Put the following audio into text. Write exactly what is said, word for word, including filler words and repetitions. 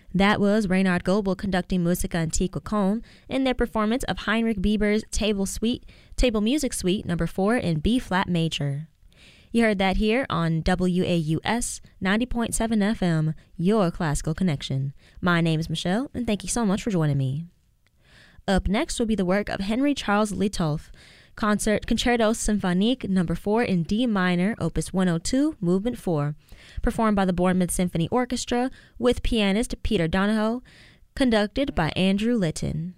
That was Reinhard Goebel conducting Musica Antiqua Köln in their performance of Heinrich Bieber's Table Suite, Table Music Suite number four in B-flat major. You heard that here on W A U S ninety point seven F M, your classical connection. My name is Michelle, and thank you so much for joining me. Up next will be the work of Henry Charles Littolf, Concert Concerto Symphonique number four in D minor, opus one oh two, movement four, performed by the Bournemouth Symphony Orchestra with pianist Peter Donahoe, conducted by Andrew Litton.